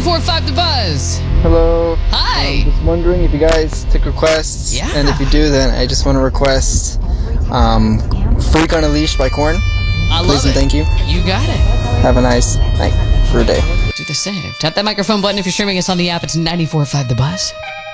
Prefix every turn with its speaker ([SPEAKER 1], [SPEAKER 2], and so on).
[SPEAKER 1] 94.5 The Buzz.
[SPEAKER 2] Hello.
[SPEAKER 1] Hi.
[SPEAKER 2] Just wondering if you guys take requests.
[SPEAKER 1] Yeah.
[SPEAKER 2] And if you do, then I just want to request Freak on a Leash by Korn.
[SPEAKER 1] I love
[SPEAKER 2] Please and
[SPEAKER 1] it.
[SPEAKER 2] thank you.
[SPEAKER 1] You got it.
[SPEAKER 2] Have a nice night for a day.
[SPEAKER 1] Do the same. Tap that microphone button if you're streaming us on the app. It's 94.5 The Buzz.